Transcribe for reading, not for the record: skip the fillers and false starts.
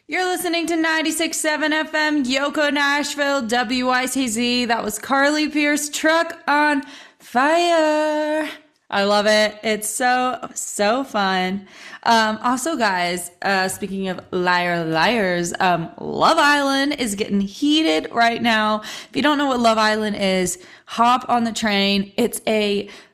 You're listening to 96.7 FM, Yoko Nashville, WITZ. That was Carly Pearce, Truck on Fire. I love it. It's so fun. Also, guys, speaking of liars, Love Island is getting heated right now. If you don't know what Love Island is, hop on the train. It's a